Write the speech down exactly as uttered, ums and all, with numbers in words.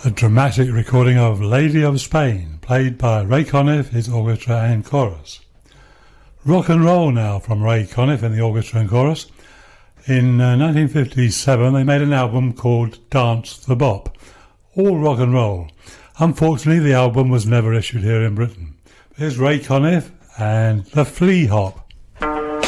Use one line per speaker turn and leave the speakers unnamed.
a dramatic recording of Lady of Spain, played by Ray Conniff, his orchestra and chorus. Rock and roll now from Ray Conniff and the orchestra and chorus. In uh, nineteen fifty-seven, they made an album called Dance the Bop, all rock and roll. Unfortunately, the album was never issued here in Britain. Here's Ray Conniff and The Flea Hop.